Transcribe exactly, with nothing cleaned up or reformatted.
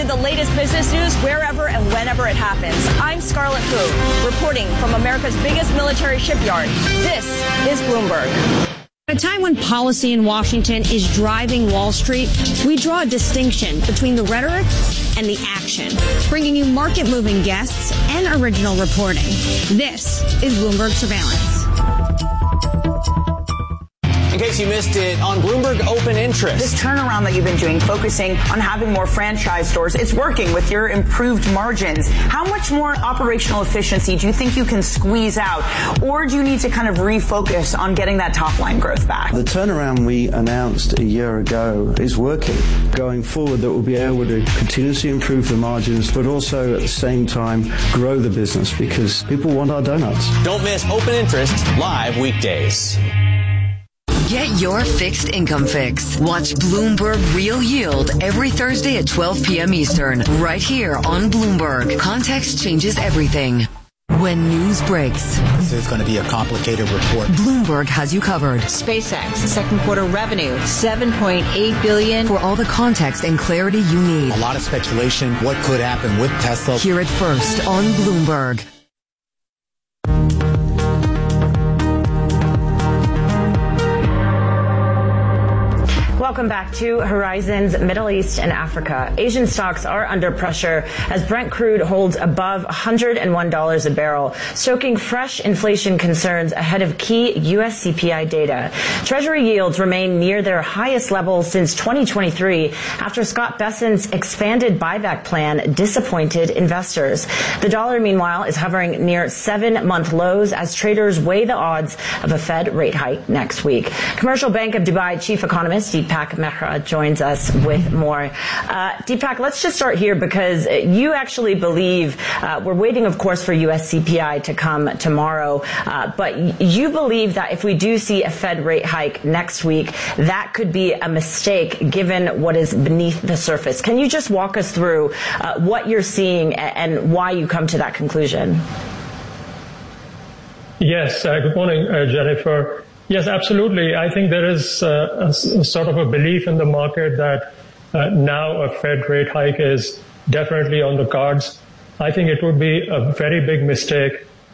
the latest business news wherever and whenever it happens. I'm Scarlett Fu, reporting from America's biggest military shipyard. This is Bloomberg. At a time when policy in Washington is driving Wall Street, we draw a distinction between the rhetoric and the action, bringing you market-moving guests and original reporting. This is Bloomberg Surveillance. In case you missed it, on Bloomberg Open Interest. This turnaround that you've been doing, focusing on having more franchise stores, it's working with your improved margins. How much more operational efficiency do you think you can squeeze out? Or do you need to kind of refocus on getting that top line growth back? The turnaround we announced a year ago is working. Going forward, that we'll be able to continuously improve the margins, but also at the same time grow the business because people want our donuts. Don't miss Open Interest live weekdays. Get your fixed income fix. Watch Bloomberg Real Yield every Thursday at twelve p.m. Eastern, right here on Bloomberg. Context changes everything. When news breaks, this is going to be a complicated report. Bloomberg has you covered. SpaceX, second quarter revenue, seven point eight billion dollars. For all the context and clarity you need. A lot of speculation. What could happen with Tesla? Hear it first on Bloomberg. Welcome back to Horizons Middle East and Africa. Asian stocks are under pressure as Brent crude holds above one hundred one dollars a barrel, stoking fresh inflation concerns ahead of key U S C P I data. Treasury yields remain near their highest level since twenty twenty-three after Scott Bessent's expanded buyback plan disappointed investors. The dollar, meanwhile, is hovering near seven-month lows as traders weigh the odds of a Fed rate hike next week. Commercial Bank of Dubai chief economist Deepak Mehra joins us with more. Uh, Deepak, let's just start here because you actually believe, uh, we're waiting, of course, for U S C P I to come tomorrow, uh, but you believe that if we do see a Fed rate hike next week, that could be a mistake given what is beneath the surface. Can you just walk us through uh, what you're seeing and why you come to that conclusion? Yes, uh, good morning, uh, Jennifer. Yes, absolutely. I think there is uh, a, a sort of a belief in the market that uh, now a Fed rate hike is definitely on the cards. I think it would be a very big mistake